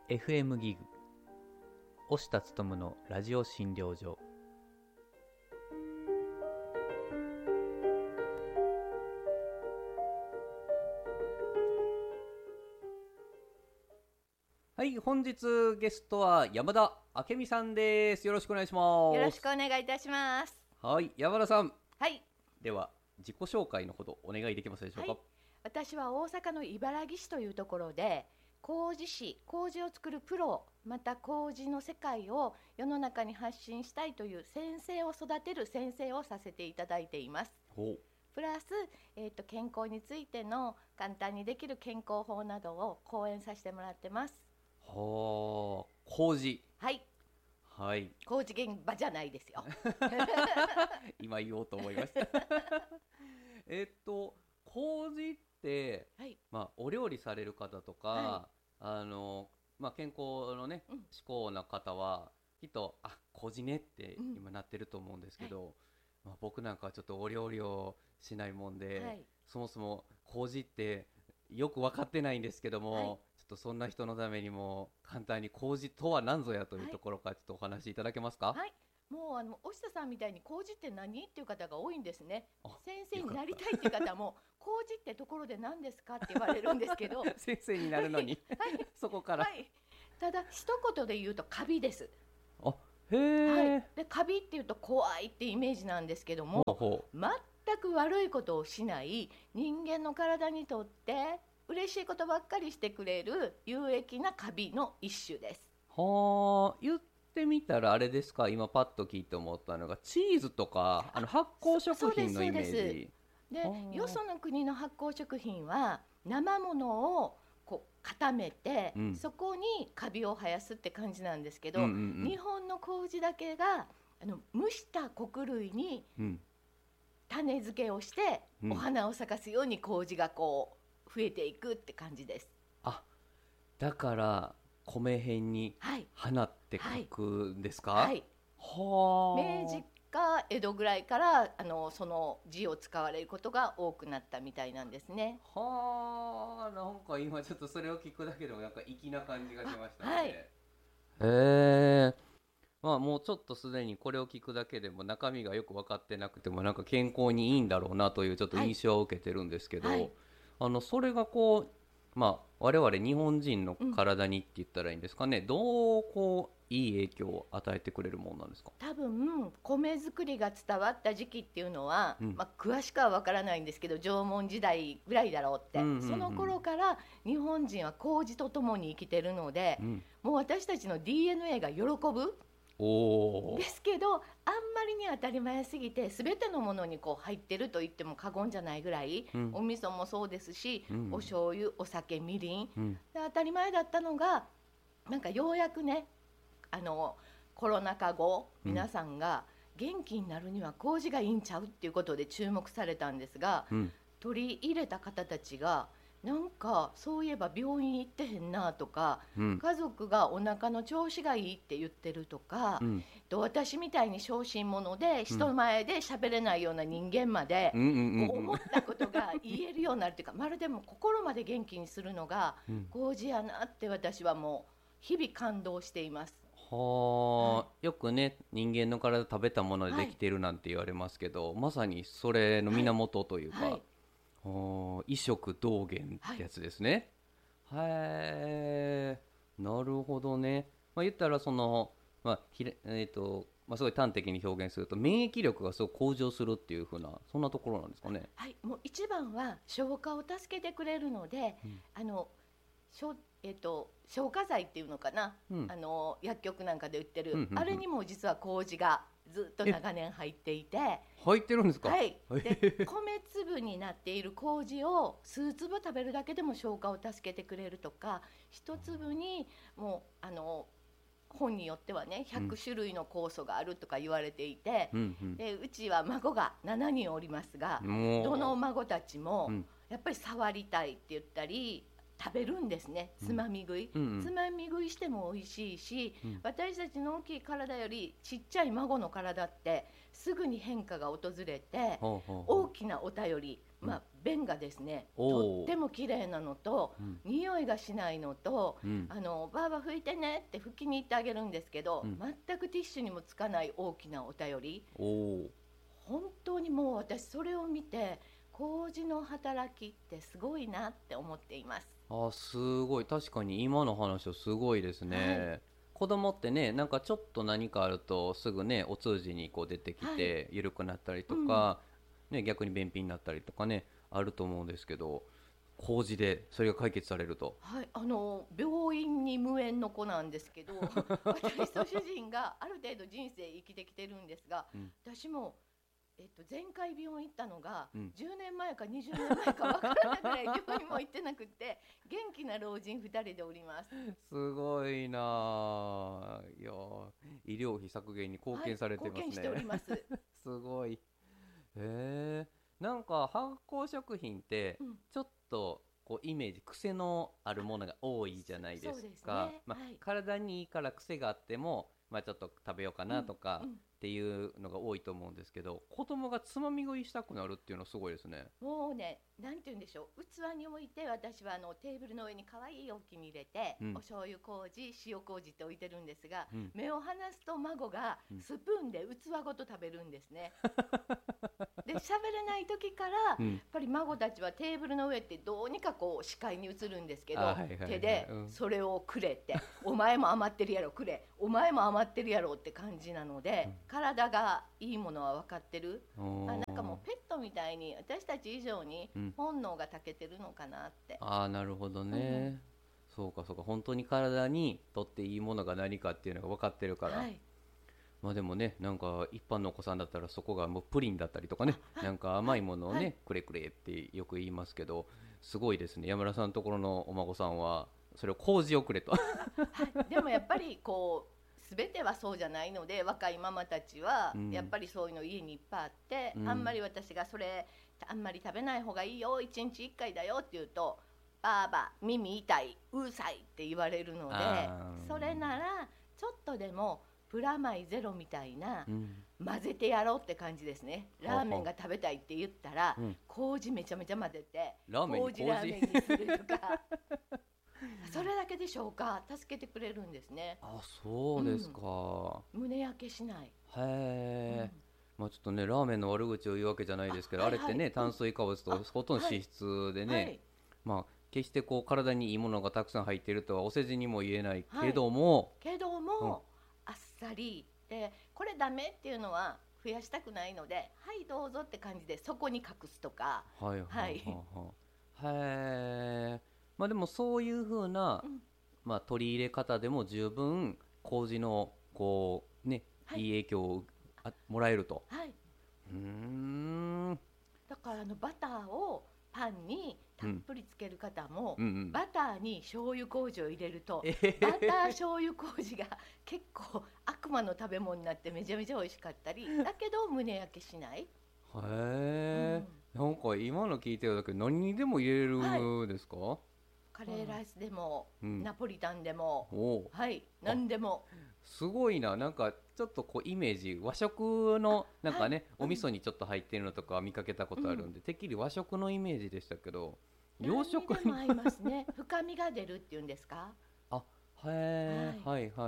FM ギグ押田勉のラジオ診療所。はい、本日ゲストは山田明美さんです。よろしくお願いします。 よろしくお願いいたします。 はい、山田さん。 はい。 では自己紹介のほどお願いできますでしょうか。 はい、私は大阪の茨木市というところで麹師、麹を作るプロ、また麹の世界を世の中に発信したいという先生を育てる先生をさせていただいています。プラス、健康についての簡単にできる健康法などを講演させてもらってます。 はあ、麹。 はい。 はい。 麹現場じゃないですよ。 今言おうと思いました。麹って、 はい、 お料理される方とか、健康のね、志向な方はきっと麹ねって今なってると思うんですけど、僕なんかはちょっとお料理をしないもんで、そもそも麹ってよく分かってないんですけども、ちょっとそんな人のためにも簡単に麹とは何ぞやというところからちょっとお話しいただけますか。 はい。もう押田さんみたいに麹って何っていう方が多いんですね。先生になりたいっていう方も麹ってところで何ですかって言われるんですけど先生になるのにそこから、 ただ一言で言うとカビです。 へえ、 でカビっていうと怖いってイメージなんですけども、全く悪いことをしない人間の体にとって嬉しいことばっかりしてくれる有益なカビの一種です。 はあ、言ってみたらあれですか。今パッと聞いて思ったのがチーズとか発酵食品のイメージで、よその国の発酵食品は生ものをこう固めて、そこにカビを生やすって感じなんですけど、日本の麹だけが蒸した穀類に種付けをして、お花を咲かすように麹がこう増えていくって感じです。 だから米辺に花って書くんですか。は明治か江戸ぐらいからその字を使われることが多くなったみたいなんですね。 はあ、なんか今ちょっとそれを聞くだけでもなんか粋な感じがしましたね。もうちょっとすでにこれを聞くだけでも中身がよく分かってなくてもなんか健康にいいんだろうなというちょっと印象を受けてるんですけど、それがこう我々日本人の体にって言ったらいいんですかね、どうこういい影響を与えてくれるものなんですか。 多分米作りが伝わった時期っていうのは、詳しくは分からないんですけど縄文時代ぐらいだろうって、その頃から日本人は麹とともに生きてるので、もう私たちの DNA が喜ぶですけど、あんまりに当たり前すぎて全てのものにこう入ってると言っても過言じゃないぐらい、お味噌もそうですし、お醤油、お酒、みりん、で当たり前だったのがなんかようやくね、コロナ禍後皆さんが元気になるには麹がいいんちゃうっていうことで注目されたんですが、取り入れた方たちがなんかそういえば病院行ってへんなとか、家族がお腹の調子がいいって言ってるとか、私みたいに小心者で人前で喋れないような人間まで思ったことが言えるようになるっていうか、まるでも心まで元気にするのが麹やなって私はもう日々感動しています。 よくね人間の体食べたものでできているなんて言われますけど、まさにそれの源というか、異食同源ってやつですね。なるほどね。言ったらその、すごい端的に表現すると免疫力がすごく向上するっていう風なそんなところなんですかね。 もう一番は消化を助けてくれるので、消化剤っていうのかな、薬局なんかで売ってる、あれにも実は麹がずっと長年入っていて。 入ってるんですか。 で米粒になっている麹を数粒食べるだけでも消化を助けてくれるとか、一粒にもう本によってはね100種類の酵素があるとか言われていて、でうちは孫が7人おりますが、どの孫たちもやっぱり触りたいって言ったり食べるんですね。つまみ食い、つまみ食いしても美味しいし、私たちの大きい体よりちっちゃい孫の体ってすぐに変化が訪れて、大きなお便り、 便がですねとっても綺麗なのと、匂いがしないのと、ばあば拭いてねって拭きに行ってあげるんですけど、全くティッシュにもつかない大きなお便り。本当にもう私それを見て麹の働きってすごいなって思っています。 すごい、確かに今の話はすごいですね。子供ってね、なんかちょっと何かあるとすぐねお通じにこう出てきて緩くなったりとか、逆に便秘になったりとかねあると思うんですけど、麹でそれが解決されると。 病院に無縁の子なんですけど私と主人がある程度人生生きてきてるんですが、私も前回病院行ったのが10年前か20年前か分からないぐらい病院も行ってなくて元気な老人2人でおります。 すごいな。いや医療費削減に貢献されてますね。 貢献しておりますすごい。なんか発酵食品ってちょっとこうイメージ癖のあるものが多いじゃないですか。体にいいから癖があっても、ちょっと食べようかなとかっていうのが多いと思うんですけど、子供がつまみ食いしたくなるっていうのはすごいですね。 もうね、なんて言うんでしょう、器に置いて私はテーブルの上に可愛い容器に入れて、お醤油麹、塩麹って置いてるんですが、目を離すと孫がスプーンで器ごと食べるんですね。で喋れない時から、やっぱり孫たちはテーブルの上ってどうにかこう視界に映るんですけど、手でそれをくれってお前も余ってるやろくれ、お前も余ってるやろって感じなので、体がいいものは分かってる。なんかもうペットみたいに私たち以上に本能が長けてるのかなって。 なるほどね。そうかそうか、本当に体にとっていいものが何かっていうのが分かってるから。でもね、なんか一般のお子さんだったらそこがもうプリンだったりとかね、なんか甘いものをね、くれくれってよく言いますけど、すごいですね。山田さんのところのお孫さんはそれを麹をくれとでもやっぱりこう全てはそうじゃないので、若いママたちはやっぱりそういうの家にいっぱいあって、あんまり私がそれあんまり食べない方がいいよ、1日1回だよって言うと、ばあば耳痛い、うるさいって言われるので、それならちょっとでもプラマイゼロみたいな、混ぜてやろうって感じですね。ラーメンが食べたいって言ったら、麹めちゃめちゃ混ぜて麹ラーメンにするとかそれだけでしょうか、助けてくれるんですね。 そうですか。 胸焼けしない。 へえ。ちょっとね、ラーメンの悪口を言うわけじゃないですけど、あれってね、炭水化物とほとんど脂質でね、決してこう体にいいものがたくさん入っているとはお世辞にも言えないけども、 あっさりで、これダメっていうのは増やしたくないので、はいどうぞって感じでそこに隠すとか。 でもそういう風な、取り入れ方でも十分麹のこうね、いい影響をもらえると。 だからバターをパンにたっぷりつける方も、バターに醤油麹を入れると、バター醤油麹が結構悪魔の食べ物になってめちゃめちゃ美味しかったり、だけど胸焼けしない。 なんか今の聞いてるだけで何にでも入れるんですか？ カレーライスでも、ナポリタンでも、何でも。 すごいな。なんかちょっとこうイメージ和食のなんかね、お味噌にちょっと入ってるのとか見かけたことあるんで、てっきり和食のイメージでしたけど、洋食にも合いますね。深みが出るっていうんですか。 いや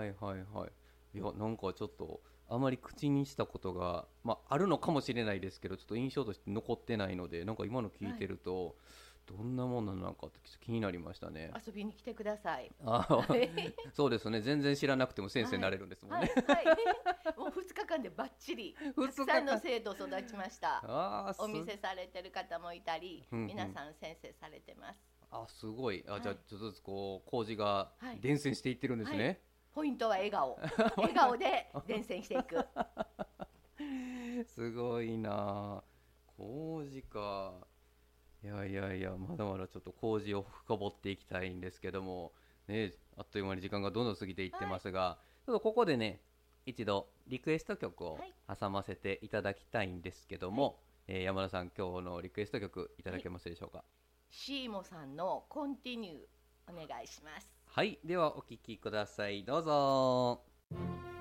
なんかちょっとあまり口にしたことが、あるのかもしれないですけど、ちょっと印象として残ってないので、なんか今の聞いてると、どんなものなのかって気になりましたね。 遊びに来てください。 そうですね。全然知らなくても先生になれるんですもんね。 もう2日間でバッチリたくさんの生徒育ちました。お店されてる方もいたり、皆さん先生されてます。 すごい。じゃあちょっとずつこう麹が伝染していってるんですね。 ポイントは笑顔。笑顔で伝染していく。 すごいな。麹か。いやまだまだちょっと麹を深掘っていきたいんですけどもね、あっという間に時間がどんどん過ぎていってますが、ちょっとここでね一度リクエスト曲を挟ませていただきたいんですけども、山田さん、今日のリクエスト曲いただけますでしょうか？ シーモさんのコンティニューお願いします。 はい、ではお聴きください。どうぞ。